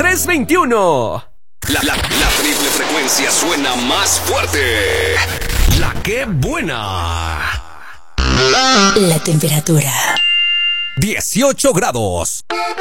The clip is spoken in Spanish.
321. La triple frecuencia suena más fuerte. La que buena. La temperatura: 18 grados.